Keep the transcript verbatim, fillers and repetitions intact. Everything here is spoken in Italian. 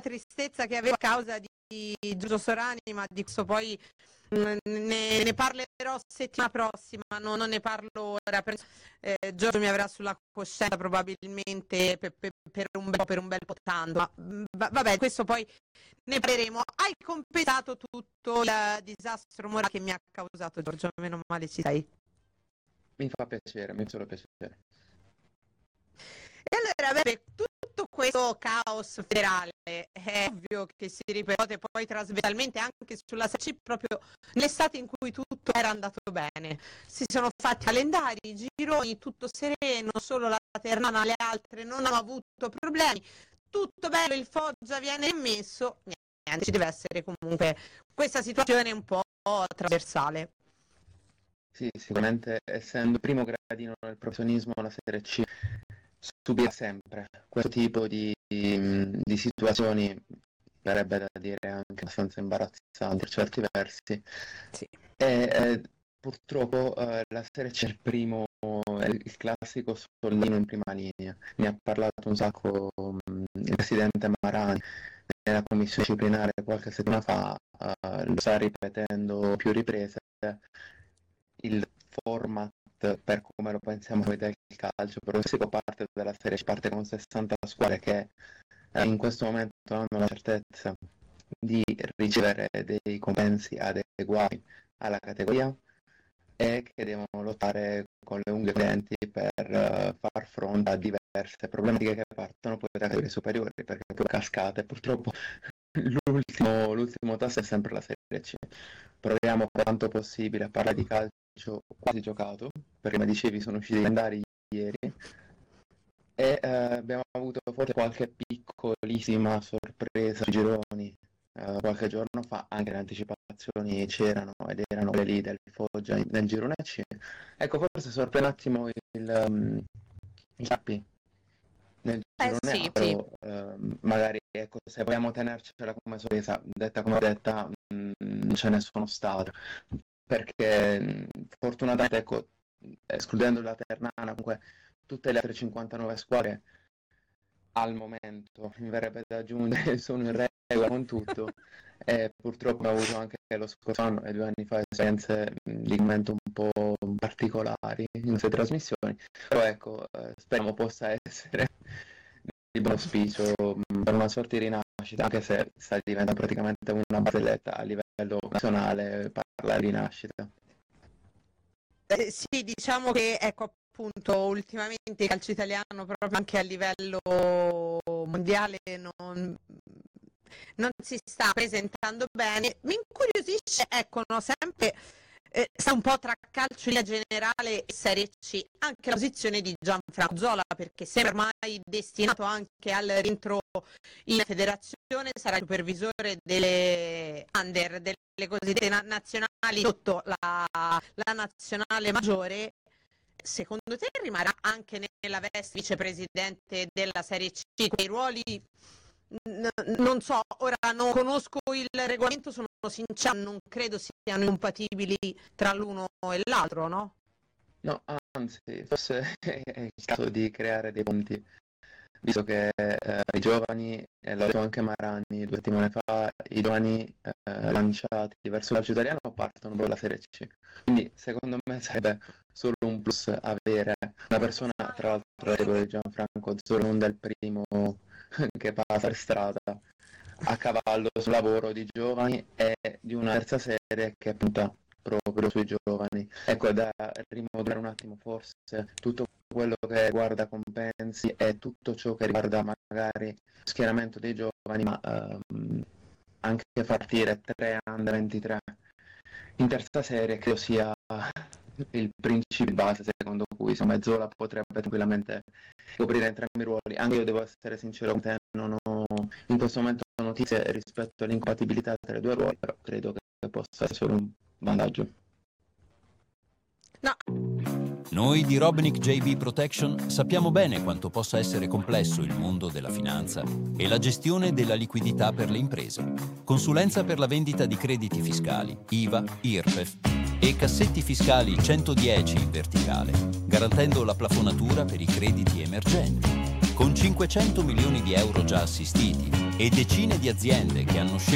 tristezza che avevo a causa di Giorgio Sorani, ma di questo poi ne, ne parlerò settimana prossima, no, non ne parlo ora. Eh, Giorgio mi avrà sulla coscienza probabilmente per, per, per, un, bel, per un bel po' tanto, ma va, vabbè, questo poi ne parleremo. Hai compensato tutto il disastro morale che mi ha causato Giorgio, meno male ci sei. Mi fa piacere, mi fa solo piacere. E allora, beh, tutto questo caos federale è ovvio che si ripete poi trasversalmente anche sulla Serie C, proprio nell'estate in cui tutto era andato bene. Si sono fatti calendari, gironi, tutto sereno, solo la Ternana, le altre non hanno avuto problemi, tutto bello, il Foggia viene messo, niente, ci deve essere comunque questa situazione un po' trasversale. Sì, sicuramente essendo il primo gradino del professionismo la Serie C subirà sempre questo tipo di, di situazioni, sarebbe da dire anche abbastanza imbarazzanti per certi versi. Sì. E eh, purtroppo eh, la Serie C è il primo, è il classico soldino in prima linea. Ne ha parlato un sacco um, il presidente Marani nella commissione disciplinare qualche settimana fa, uh, lo sta ripetendo più riprese. Il format, per come lo pensiamo noi del calcio progressivo, parte dalla Serie C, parte con sessanta squadre che eh, in questo momento hanno la certezza di ricevere dei compensi adeguati alla categoria e che devono lottare con le unghie e i denti per uh, far fronte a diverse problematiche che partono poi da categorie superiori, perché poi cascate purtroppo l'ultimo, l'ultimo tasto è sempre la Serie C. Proviamo quanto possibile a parlare di calcio quasi giocato, perché come dicevi sono usciti i calendari ieri e eh, abbiamo avuto forse qualche piccolissima sorpresa sui gironi. Uh, qualche giorno fa anche le anticipazioni c'erano ed erano quelle lì del Foggia nel girone C. Ecco, forse sorprende un attimo il, um, il Tappi nel girone eh, sì, A, però sì. uh, magari ecco, se vogliamo tenercela come sorpresa, detta come detta, mh, non ce ne sono state, perché mh, fortunatamente, ecco, escludendo la Ternana, comunque tutte le altre cinquantanove squadre al momento, mi verrebbe da aggiungere, sono in regola con tutto e purtroppo ho avuto anche lo scorso anno e due anni fa esperienze di commento un po' particolari in queste trasmissioni, però ecco, eh, speriamo possa essere di buon auspicio per una sorta di rinascita, anche se sta diventando praticamente una barzelletta a livello nazionale parlare di rinascita. Eh, sì, diciamo che ecco appunto ultimamente il calcio italiano proprio anche a livello mondiale non, non si sta presentando bene. Mi incuriosisce, ecco, no, sempre eh, sta un po' tra calcio in generale e Serie C anche la posizione di Gianfranco Zola, perché sembra ormai destinato anche al rientro in federazione, sarà il supervisore delle under, delle cosiddette na- nazionali sotto la, la nazionale maggiore. Secondo te rimarrà anche nella veste vicepresidente della Serie C? Quei ruoli n- non so, ora non conosco il regolamento, sono sincero, non credo siano incompatibili tra l'uno e l'altro, no? No, anzi, forse è il caso di creare dei ponti, visto che eh, i giovani, e l'ha detto anche Marani due settimane fa, i giovani eh, lanciati verso il calcio italiano partono proprio dalla Serie C. Quindi secondo me sarebbe solo un plus avere una persona, tra l'altro quello di Gianfranco Zola, non del primo che passa per strada, a cavallo sul lavoro di giovani e di una terza serie che punta proprio sui giovani. Ecco, da rimodulare un attimo forse tutto quello che riguarda compensi e tutto ciò che riguarda magari schieramento dei giovani, ma ehm, anche partire tre under ventitré in terza serie credo sia il principio di base secondo cui insomma Zola potrebbe tranquillamente coprire entrambi i ruoli. Anche io devo essere sincero con te, non ho in questo momento notizie rispetto all'incompatibilità tra i due ruoli, però credo che possa essere solo un vantaggio. No. Noi di Robnick J B Protection sappiamo bene quanto possa essere complesso il mondo della finanza e la gestione della liquidità per le imprese. Consulenza per la vendita di crediti fiscali, I V A, I R P E F e cassetti fiscali centodieci in verticale, garantendo la plafonatura per i crediti emergenti. Con cinquecento milioni di euro già assistiti e decine di aziende che hanno scelto